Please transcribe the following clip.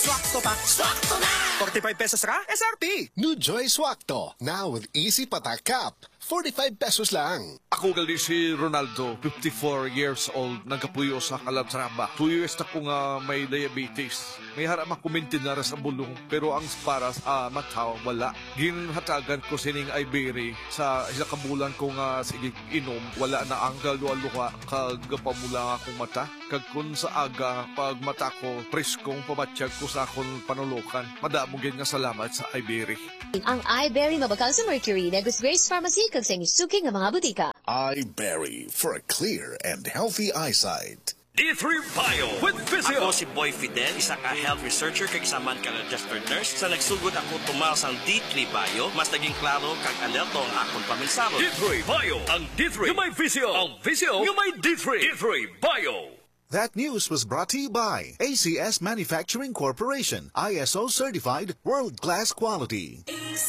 Swakto pa! Swakto na! 45 pesos ka? SRP! New Joy Swakto, now with easy patak cap. 45 pesos lang. Ako gali si Ronaldo, 54 years old, nagapuyo sa Calatrava. 2 years na ko nga may diabetes. May harap makumintin na sa bulong, pero ang para sa mata, wala. Ginhatagan ko sining Ibery sa isa kabulan ko nga sige inom, wala na ang galualuha, kagapamula akong mata. Kag kun sa aga, pag mata ko, preskong pamatsyag ko sa akong panulukan. Madamong nga salamat sa Ibery. Ang iBerry mabakal sa Mercury, Negus Grace Pharmacy, kag sa inyong nga mga butika. iBerry for a clear and healthy eyesight. D3 Bio with Physio. Ako si Boy Fidel, isa ka health researcher kag isa man ka registered nurse. Sa nagsugod ako tumal sang D3 Bio, mas naging klaro kag alerto ang akong paminsaro. D3 Bio. Ang D3 yung may Physio. Ang Physio yung may D3. D3 Bio. That news was brought to you by ACS Manufacturing Corporation, ISO certified, world-class quality.